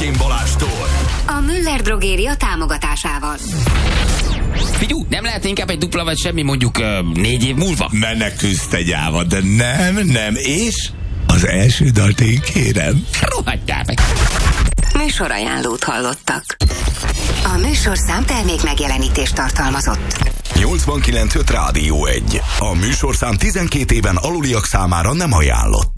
Dévai Balástól. A Müller Drogéria támogatásával. Figyú, nem lehet inkább egy dupla vagy semmi mondjuk 4 év múlva? Ne küzd egy áva, de nem, és az első dalt én kérem. Rohadjál meg! Műsorajánlót hallottak. A műsorszám termék megjelenítést tartalmazott. 89.5 Rádió 1. A műsorszám 12 éven aluliak számára nem ajánlott.